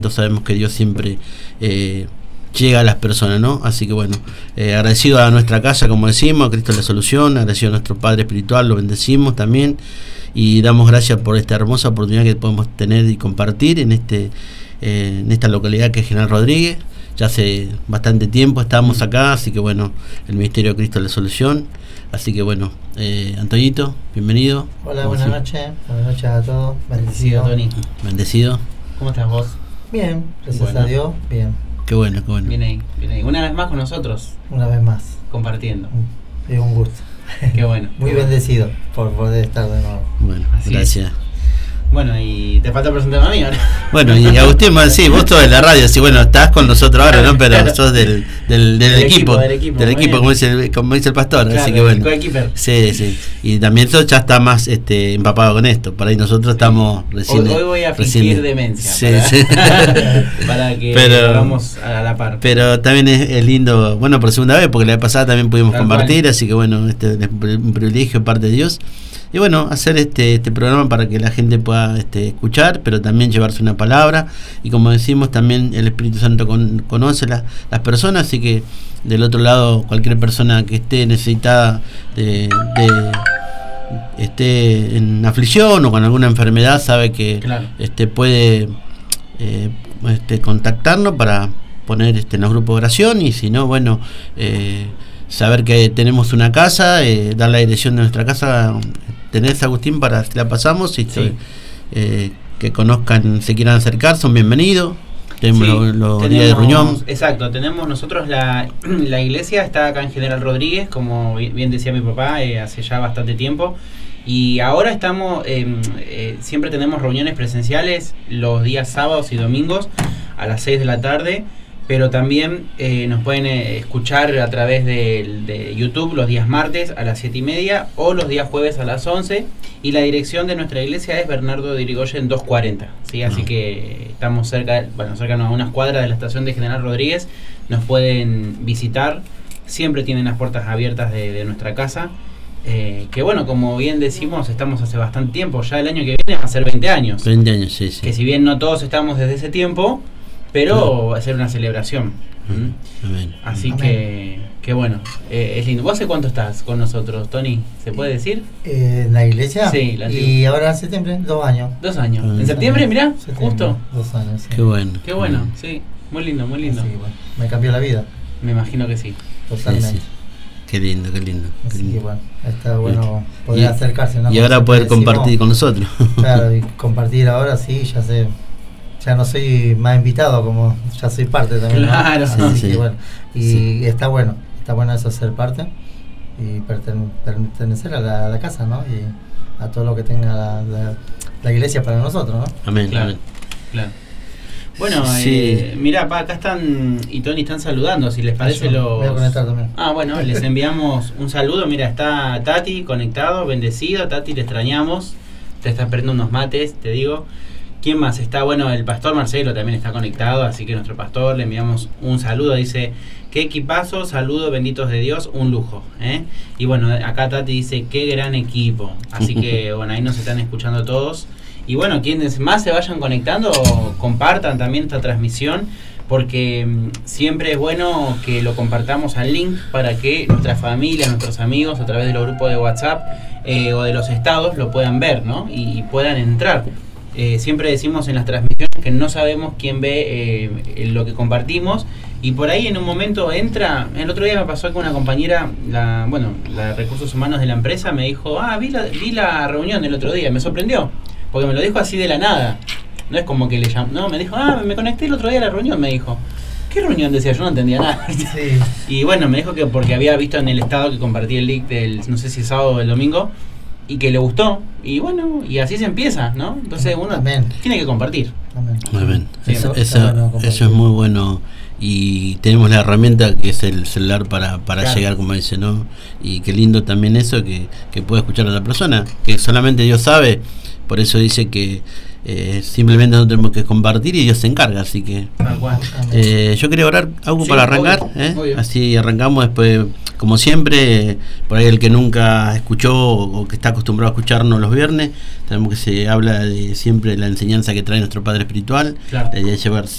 sabemos que Dios siempre llega a las personas, ¿no? Así que bueno, agradecido a nuestra casa, como decimos, a Cristo la Solución, agradecido a nuestro Padre Espiritual, lo bendecimos también y damos gracias por esta hermosa oportunidad que podemos tener y compartir en esta localidad que es General Rodríguez. Ya hace bastante tiempo estamos acá, así que bueno, el Ministerio de Cristo la Solución. Así que bueno, Antoñito, bienvenido. Hola, buenas noches a todos. Bendecido, Tony. Bendecido. ¿Cómo estás vos? Bien, gracias a Dios, bien. Qué bueno, qué bueno. Bien ahí. Una vez más con nosotros. Una vez más. Compartiendo. Es un gusto. Qué bueno. Muy bendecido por poder estar de nuevo. Bueno, así gracias. Es. Bueno, y te falta presentarme a mí ahora. Bueno, y Agustín, sí, vos sos de la radio, sí, bueno, estás con nosotros ahora, ¿no? Pero claro, sos del equipo, como dice el pastor, claro, así que bueno. Sí, y también eso ya está más empapado con esto, por ahí nosotros estamos recién. Hoy voy a fingir demencia, para que vamos a la par. Pero también es lindo, bueno, por segunda vez, porque la vez pasada también pudimos compartir, así que bueno, es un privilegio parte de Dios. Y bueno, hacer este programa para que la gente pueda escuchar, pero también llevarse una palabra. Y como decimos, también el Espíritu Santo conoce las personas, así que del otro lado, cualquier persona que esté necesitada esté en aflicción o con alguna enfermedad, sabe que claro, puede contactarnos para poner en los grupos de oración. Y si no, bueno, saber que tenemos una casa, dar la dirección de nuestra casa. Tenés, Agustín, para que la pasamos y sí, que conozcan, se quieran acercar, son bienvenidos. Tenemos los días de reunión. Exacto, tenemos nosotros la iglesia, está acá en General Rodríguez, como bien decía mi papá, hace ya bastante tiempo. Y ahora estamos, siempre tenemos reuniones presenciales los días sábados y domingos a las 6 de la tarde. Pero también nos pueden escuchar a través de YouTube los días martes a las 7:30 o los días jueves a las 11. Y la dirección de nuestra iglesia es Bernardo de Irigoyen 240. ¿Sí? Así que estamos cercanos a unas cuadras de la estación de General Rodríguez. Nos pueden visitar. Siempre tienen las puertas abiertas de nuestra casa. Que bueno, como bien decimos, estamos hace bastante tiempo. Ya el año que viene va a ser 20 años. 20 años, sí. Que si bien no todos estamos desde ese tiempo, pero va a ser una celebración. Amén. Así que bueno, es lindo. ¿Vos hace cuánto estás con nosotros, Tony? ¿Se puede decir? ¿En la iglesia? Sí, la antigua. Y ahora en septiembre, 2 años. 2 años. ¿En septiembre, mirá? Septiembre, Justo. 2 años. Sí. Qué bueno. Qué bueno, sí. Muy lindo, muy lindo. Sí, bueno, me cambió la vida. Me imagino que sí. Totalmente. Sí. Qué lindo. Así que bueno, está bueno poder acercarse, ¿no? Y ahora poder compartir con nosotros. Claro, y compartir ahora sí, ya no soy más invitado, como ya soy parte también, ¿no? Claro, así que bueno, y está bueno eso, ser parte y pertenecer a la casa, ¿no? Y a todo lo que tenga la iglesia para nosotros, ¿no? Amén, claro, amén. Claro. Bueno, sí. Mirá, acá están y Tony están saludando, si les parece voy a conectar también. Bueno, les enviamos un saludo. Mira, está Tati conectado, bendecido. Tati, te extrañamos, te está esperando unos mates, te digo. ¿Quién más está? Bueno, el pastor Marcelo también está conectado, así que nuestro pastor le enviamos un saludo. Dice, qué equipazo, saludo, benditos de Dios, un lujo. Y bueno, acá Tati dice, qué gran equipo. Así que bueno, ahí nos están escuchando todos. Y bueno, quienes más se vayan conectando, compartan también esta transmisión, porque siempre es bueno que lo compartamos al link para que nuestras familias, nuestros amigos, a través de los grupos de WhatsApp o de los estados lo puedan ver, ¿no? Y puedan entrar. Siempre decimos en las transmisiones que no sabemos quién ve lo que compartimos, y por ahí en un momento entra. El otro día me pasó con una compañera, la de Recursos Humanos de la empresa, me dijo, vi la reunión del otro día, me sorprendió, porque me lo dijo así de la nada, no es como que le llamó, no, me dijo, me conecté el otro día a la reunión, me dijo. ¿Qué reunión? Decía, yo no entendía nada. Sí. Y bueno, me dijo que porque había visto en el estado que compartí el link del, no sé si sábado o el domingo, y que le gustó, y bueno, y así se empieza, ¿no? Entonces uno tiene que compartir. Amén. Sí, eso es muy bueno, y tenemos la herramienta que es el celular para claro, llegar, como dice, ¿no? Y qué lindo también eso, que puede escuchar a la persona, que solamente Dios sabe. Por eso dice que simplemente no tenemos que compartir y Dios se encarga, así que yo quería orar algo para arrancar, obvio. Así arrancamos. Después, como siempre, por ahí el que nunca escuchó o que está acostumbrado a escucharnos los viernes, sabemos que se habla de siempre la enseñanza que trae nuestro Padre Espiritual, claro. de llevar